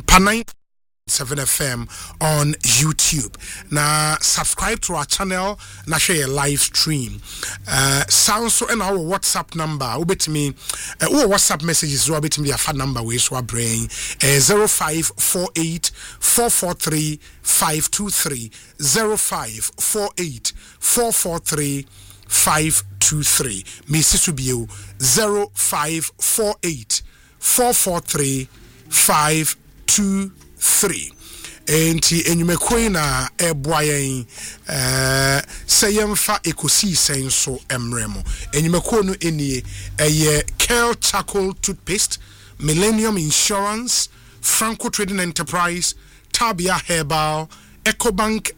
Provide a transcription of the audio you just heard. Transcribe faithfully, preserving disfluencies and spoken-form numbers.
Ampa seven F M on YouTube. Now subscribe to our channel. Now share a live stream. Uh, sound so and our WhatsApp number. Ubet me. Uh, our WhatsApp messages. Ubet me a phone number. We so brain. Zero five four eight four four three five two three. Zero five four eight four four three five two three. Missus Subio. Zero five four eight four four three five two three. Enti enyumekoi na eboayen eh seyemfa ekosi senso emremo enyumekoi no enie eye Curl Charcoal Toothpaste, Millennium Insurance, Franco Trading Enterprise, Tabia Herbal, Ecobank